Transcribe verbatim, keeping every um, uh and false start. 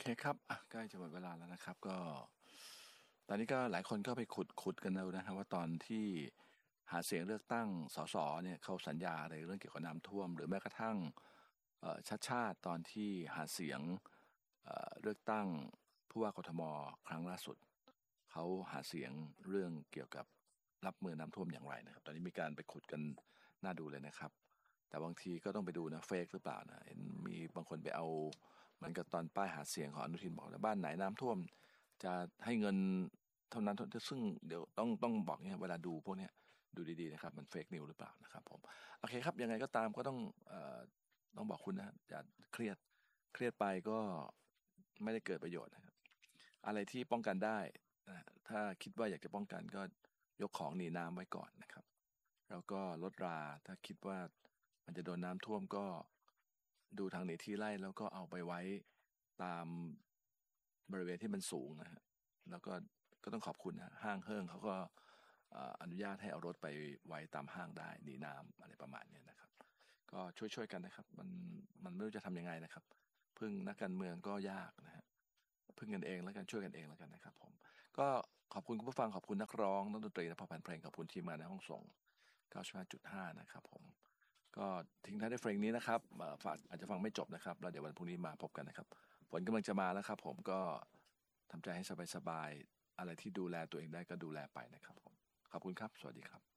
ครับอ่ะใกล้จะหมดเวลาแล้วนะครับก็ตอนนี้ก็หลายคนก็ไปขุดขุดกันแล้วนะครับว่าตอนที่หาเสียงเลือกตั้งสสเนี่ยเขาสัญญาอะไรเรื่องเกี่ยวกับน้ำท่วมหรือแม้กระทั่งเอ่อชัดชาติตอนที่หาเสียงเอ่อเลือกตั้งผู้ว่ากทมครั้งล่าสุดเขาหาเสียงเรื่องเกี่ยวกับรับมือน้ำท่วมอย่างไรนะครับตอนนี้มีการไปขุดกันน่าดูเลยนะครับแต่บางทีก็ต้องไปดูนะเฟกหรือเปล่านะเห็นมีบางคนไปเอาเหมือนกับตอนป้ายหาเสียงของอนุทินบอกว่าบ้านไหนน้ำท่วมจะให้เงินเท่านั้นเท่าซึ่งเดี๋ยวต้องต้องบอกเนี่ยเวลาดูพวกเนี้ยดูดีๆนะครับมันเฟกนิวหรือเปล่านะครับผมโอเคครับยังไงก็ตามก็ต้องเอ่อต้องบอกคุณนะอย่าเครียดเครียดไปก็ไม่ได้เกิดประโยชน์นะครับอะไรที่ป้องกันได้นะถ้าคิดว่าอยากจะป้องกันก็ยกของหนีน้ำไว้ก่อนนะครับแล้วก็ลดราถ้าคิดว่ามันจะโดนน้ำท่วมก็ดูทางหนีที่ไร่แล้วก็เอาไปไว้ตามบริเวณที่มันสูงนะฮะแล้วก็ก็ต้องขอบคุณนะห้างเฮิ่งเขาก็อนุญาตให้เอารถไปไว้ตามห้างได้หนีน้ำอะไรประมาณนี้นะครับก็ช่วยๆกันนะครับมันมันไม่รู้จะทำยังไงนะครับพึ่งนักการเมืองก็ยากนะฮะพึ่งกันเองแล้วกันช่วยกันเองแล้วกันนะครับผมก็ขอบคุณคุณผู้ฟังขอบคุณนักร้องนักดนตรีและพอพันเพลงขอบคุณทีมงานในห้องส่งเก้าสิบห้าจุดห้านะครับผมก็ทิ้งท้ายด้วยเพลงนี้นะครับฝากอาจจะฟังไม่จบนะครับแล้วเดี๋ยววันพรุ่งนี้มาพบกันนะครับฝนกำลังจะมาแล้วครับผมก็ทำใจให้สบายๆอะไรที่ดูแลตัวเองได้ก็ดูแลไปนะครับผมขอบคุณครับสวัสดีครับ